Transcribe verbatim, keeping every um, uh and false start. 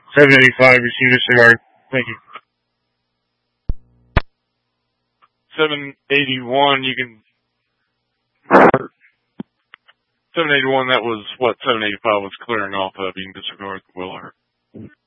seven eighty-five, receive disregard. Thank you. seven eighty-one, you can... seven eighty-one, that was what seven eighty-five was clearing off of. You can disregard the will alert.